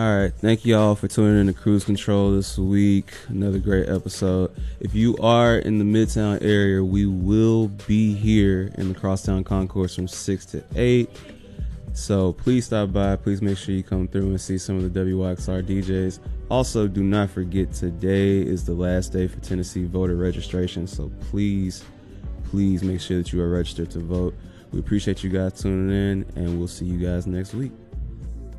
All right. Thank you all for tuning in to Cruise Control this week. Another great episode. If you are in the Midtown area, we will be here in the Crosstown Concourse from 6 to 8. So please stop by. Please make sure you come through and see some of the WYXR DJs. Also, do not forget today is the last day for Tennessee voter registration. So please make sure that you are registered to vote. We appreciate you guys tuning in, and we'll see you guys next week.